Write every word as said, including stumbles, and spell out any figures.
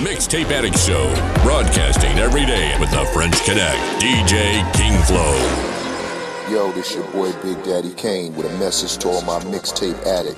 Mixtape Addict Show, broadcasting every day with the French Connect, D J King Flow. Yo, this your boy Big Daddy Kane with a message to all my mixtape addicts.